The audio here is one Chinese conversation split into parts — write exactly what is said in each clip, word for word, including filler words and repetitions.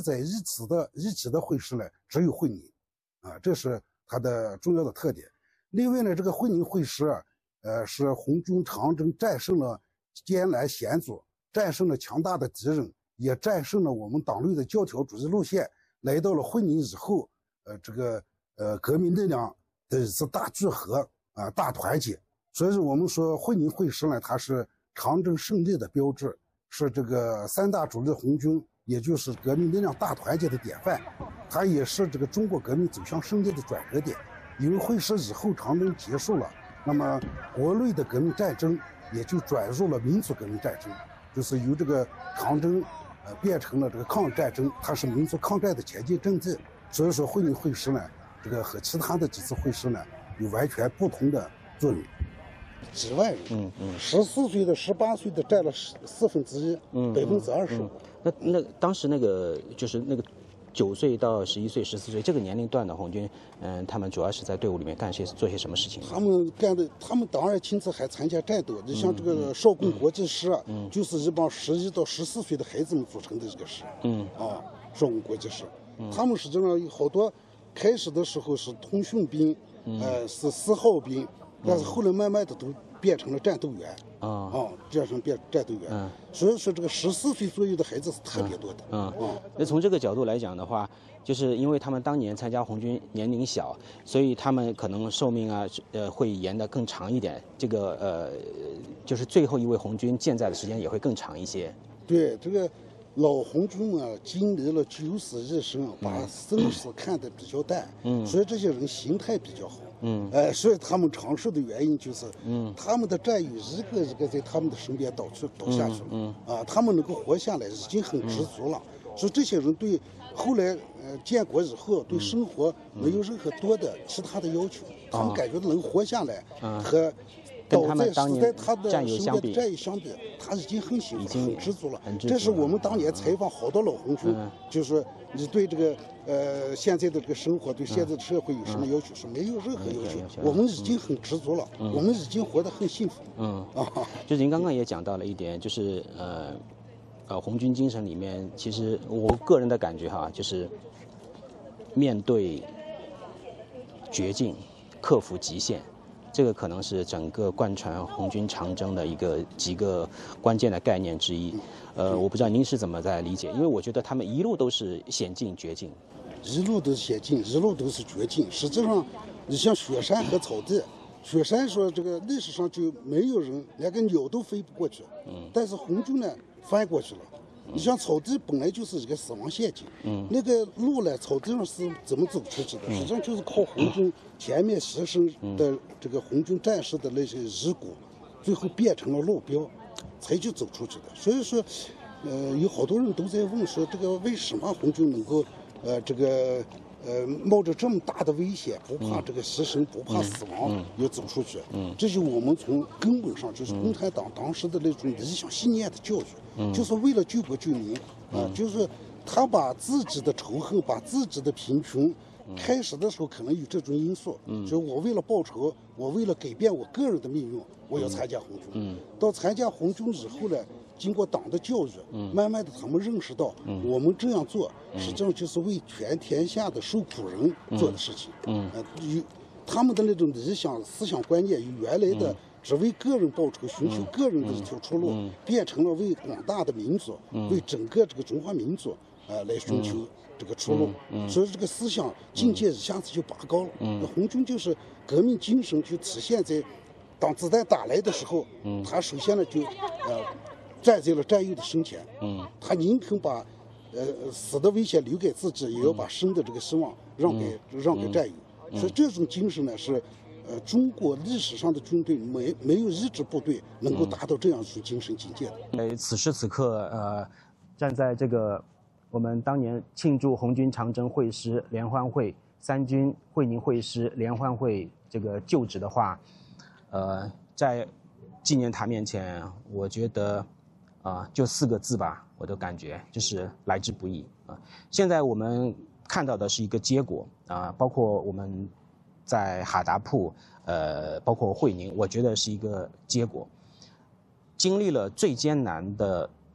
在一起的一起的会师呢，只有会宁，啊，这是它的重要的特点。另外呢，这个会宁会师啊，呃，是红军长征战胜了艰难险阻，战胜了强大的敌人，也战胜了我们党内的教条主义路线，来到了会宁以后，呃，这个呃革命力量的一次大聚合啊，大团结。所以我们说会宁会师呢，它是长征胜利的标志，是这个三大主力红军，也就是革命力量大团结的典范，它也是这个中国革命走向胜利的转折点。因为会师以后，长征结束了，那么国内的革命战争也就转入了民族革命战争，就是由这个长征呃变成了这个抗日战争，它是民族抗战的前进阵地。所以说会宁会师呢，这个和其他的几次会师呢有完全不同的作用。几万人，嗯嗯，十四岁的、十八岁的占了四四分之一，嗯，百分之二十。 那那当时那个就是那个九岁到十一岁、十四岁这个年龄段的红军，嗯，他们主要是在队伍里面干些做些什么事情？ 他们干的，他们当然亲自还参加战斗。你像这个少共国际师啊，嗯，就是一帮十一到十四岁的孩子们组成的这个师，嗯啊，少共国际师，嗯，他们实际上有好多，开始的时候是通讯兵，嗯、呃，是四号兵。但是后来慢慢的都变成了战斗员啊啊，变成变战斗员。嗯，所以说这个十四岁左右的孩子是特别多的。 嗯嗯，那从这个角度来讲的话，就是因为他们当年参加红军年龄小，所以他们可能寿命啊，呃，会延得更长一点。这个呃，就是最后一位红军健在的时间也会更长一些。 对，这个老红军们啊，经历了九死一生，把生死看得比较淡，嗯，所以这些人心态比较好。嗯，哎，所以他们长寿的原因就是，嗯，他们的战友一个一个在他们的身边倒去倒下去了，嗯，啊，他们能够活下来已经很知足了。所以这些人对后来呃建国以后对生活没有任何多的其他的要求，他们感觉能活下来和跟他们当年战友相比， 战友相比，他已经很幸福、很知足了。这是我们当年采访好多老红军，就是你对这个呃现在的这个生活、对现在的社会有什么要求？是没有任何要求，我们已经很知足了，我们已经活得很幸福。嗯啊，就是您刚刚也讲到了一点，就是呃呃红军精神里面，其实我个人的感觉哈，就是面对绝境，克服极限。这个可能是整个贯穿红军长征的一个几个关键的概念之一，呃，我不知道您是怎么在理解，因为我觉得他们一路都是险境绝境， 一路都是险境，一路都是绝境。实际上，你像雪山和草地，雪山说这个历史上就没有人连个鸟都飞不过去，嗯，但是红军呢翻过去了。你像草地本来就是一个死亡陷阱，嗯，那个路呢，草地上是怎么走出去的？实际上就是靠红军前面牺牲的这个红军战士的那些遗骨，最后变成了路标，才去走出去的。所以说，呃，有好多人都在问说，这个为什么红军能够，呃，这个呃冒着这么大的危险，不怕这个牺牲，不怕死亡，要走出去？嗯，这就我们从根本上就是共产党当时的那种理想信念的教育。就是为了救国救民啊，就是他把自己的仇恨，把自己的贫穷，开始的时候可能有这种因素，就我为了报仇，我为了改变我个人的命运，我要参加红军。到参加红军以后呢，经过党的教育，慢慢的他们认识到，我们这样做实际上就是为全天下的受苦人做的事情。嗯，有他们的那种理想思想观念与原来的。只为个人报仇，寻求个人的一条出路，嗯、变成了为广大的民族，嗯、为整个这个中华民族，呃，来寻求这个出路。嗯嗯、所以这个思想境界一下子就拔高了。嗯、红军就是革命精神就体现在，当子弹打来的时候，嗯、他首先呢就，呃，站在了战友的身前。嗯、他宁肯把，呃，死的危险留给自己，也要把生的这个希望让给、嗯、让给战友。嗯、所以这种精神呢是。呃，中国历史上的军队没没有一支部队能够达到这样一种精神境界的。 呃，此时此刻，呃，站在这个我们当年庆祝红军长征会师联欢会、三军会宁会师联欢会这个旧址的话，呃，在纪念塔面前，我觉得啊、呃，就四个字吧，我的感觉就是来之不易啊、呃。现在我们看到的是一个结果啊、呃，包括我们。在哈达铺，呃，包括会宁，我觉得是一个结果。经历了最艰难的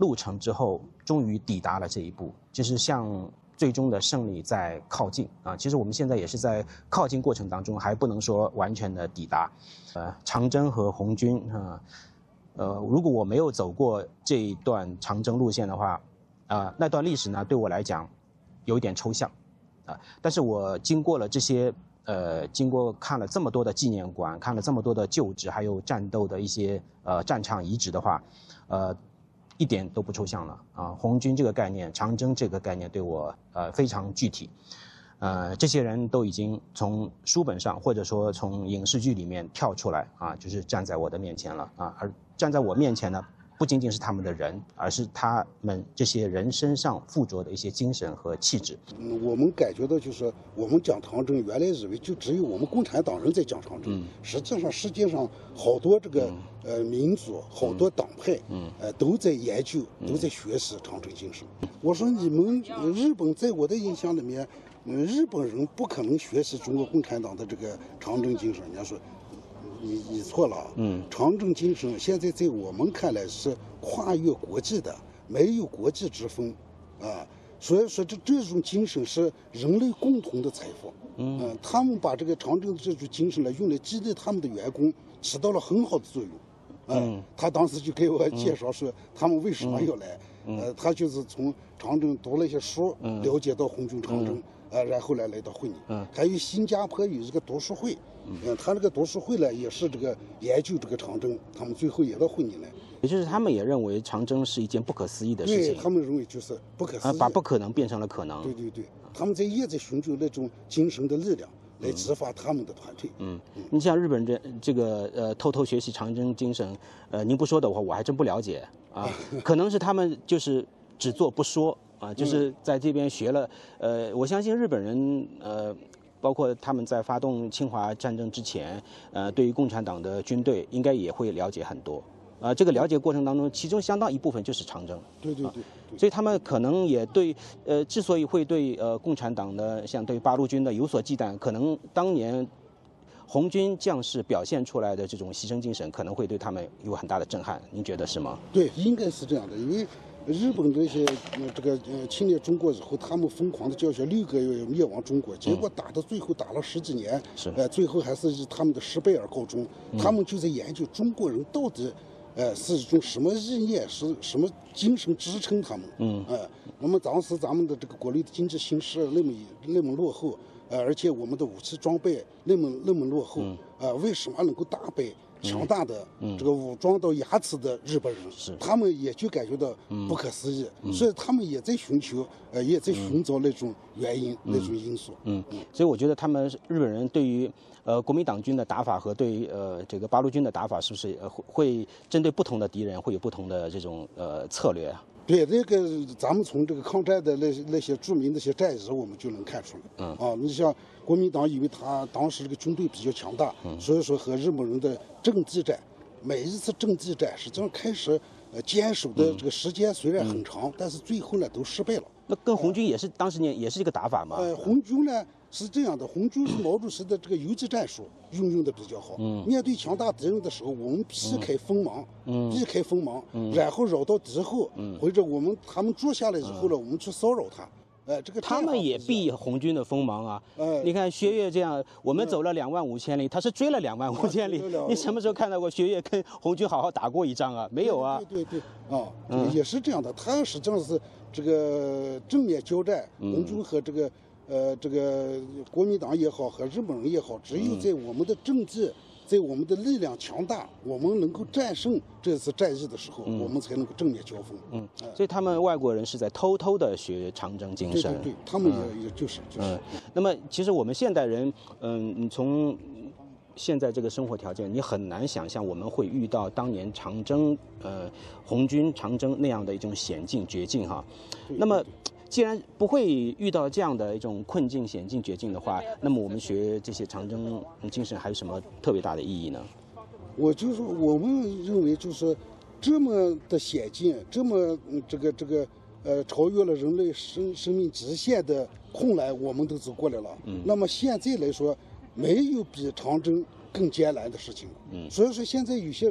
路程之后，终于抵达了这一步，就是向最终的胜利在靠近啊。其实我们现在也是在靠近过程当中，还不能说完全的抵达。呃，长征和红军啊，呃，如果我没有走过这一段长征路线的话，啊、呃，那段历史呢，对我来讲有一点抽象啊。但是我经过了这些。呃，经过看了这么多的纪念馆，看了这么多的旧址，还有战斗的一些呃战场遗址的话，呃，一点都不抽象了啊。红军这个概念，长征这个概念对我呃非常具体，呃，这些人都已经从书本上或者说从影视剧里面跳出来啊，就是站在我的面前了啊。而站在我面前呢，不仅仅是他们的人，而是他们这些人身上附着的一些精神和气质。 嗯，我们感觉到就是我们讲长征，原来以为就只有我们共产党人在讲长征，嗯、实际上世界上好多这个、嗯、呃民族、好多党派，嗯，呃都在研究，都在学习长征精神。嗯、我说你们日本在我的印象里面，嗯，日本人不可能学习中国共产党的这个长征精神。人家说。你你错了，嗯，长征精神现在在我们看来是跨越国际的，没有国际之分，啊，所以说这这种精神是人类共同的财富，嗯、呃，他们把这个长征的这种精神呢用来激励他们的员工，起到了很好的作用，呃、嗯，他当时就给我介绍说他们为什么要来，嗯、呃，他就是从长征读了一些书，嗯、了解到红军长征。嗯呃，然后来来到会议，嗯，还有新加坡有这个读书会，嗯，他那个读书会呢也是这个研究这个长征，他们最后也到会议来， 也就是他们也认为长征是一件不可思议的事情， 对他们认为就是不可思议， 把不可能变成了可能， 对对对，他们在也在寻求那种精神的力量来激发他们的团队，嗯， 嗯你像日本这这个呃偷偷学习长征精神，呃，您不说的话我还真不了解啊，可能是他们就是只做不说。啊，就是在这边学了，呃，我相信日本人，呃，包括他们在发动侵华战争之前，呃，对于共产党的军队应该也会了解很多，啊、呃，这个了解过程当中，其中相当一部分就是长征， 对对对，对啊，所以他们可能也对，呃，之所以会对呃共产党的像对八路军的有所忌惮，可能当年红军将士表现出来的这种牺牲精神，可能会对他们有很大的震撼，您觉得是吗？ 对，应该是这样的，因为。日本这些呃这个呃侵略中国以后，他们疯狂的叫嚣六个月灭亡中国，结果打到最后打了十几年， 是呃最后还是以他们的失败而告终。嗯、他们就在研究中国人到底呃是一种什么意念，是什么精神支撑他们。嗯，呃，那么当时咱们的这个国内的经济形势那么那么落后，呃，而且我们的武器装备那么那么落后，嗯、呃，为什么能够打败？强大的这个武装到牙齿的日本人， 是他们也就感觉到不可思议，嗯、所以他们也在寻求，呃，也在寻找那种原因、嗯、那种因素。 嗯，嗯所以我觉得他们日本人对于呃国民党军的打法和对于呃这个八路军的打法，是不是呃会会针对不同的敌人会有不同的这种呃策略啊？ 对，这个咱们从这个抗战的那那些著名的些战役，我们就能看出来。嗯啊，你像国民党，因为他当时这个军队比较强大，嗯、所以说和日本人的阵地战，每一次阵地战实际上开始呃坚守的这个时间虽然很长，嗯、但是最后呢都失败了。 那跟红军也是、呃、当时呢也是一个打法嘛？ 呃，红军呢是这样的，红军是毛主席的这个游击战术运用的比较好。嗯，面对强大敌人的时候，我们避开锋芒，嗯，避开锋芒，嗯，然后绕到敌后，嗯，或者我们他们坐下来以后呢，嗯、我们去骚扰他。呃，这个他们也避红军的锋芒啊！呃，你看薛岳这样，我们走了两万五千里，他是追了两万五千里。你什么时候看到过薛岳跟红军好好打过一仗啊？没有啊！ 对对对，啊，嗯、也是这样的。他实际上是这个正面交战，红军和这个呃这个国民党也好，和日本人也好，只有在我们的政治。在我们的力量强大，我们能够战胜这次战役的时候，嗯、我们才能够正面交锋。 嗯，所以他们外国人是在偷偷的学长征精神。 对对对，他们也、嗯、也就是就是、嗯。 那么，其实我们现代人，嗯，你从现在这个生活条件，你很难想象我们会遇到当年长征，呃，红军长征那样的一种险境绝境哈。那么。既然不会遇到这样的一种困境、险境、绝境的话，那么我们学这些长征精神还有什么特别大的意义呢？ 我就说，我们认为就是这么的险境，这么嗯这个这个呃超越了人类生生命极限的困难，我们都走过来了。嗯。那么现在来说，没有比长征更艰难的事情。嗯。所以说，现在有些人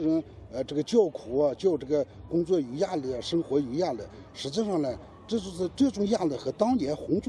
呃这个叫苦啊，叫这个工作有压力啊，生活有压力。实际上呢，这就是这种压力和当年红军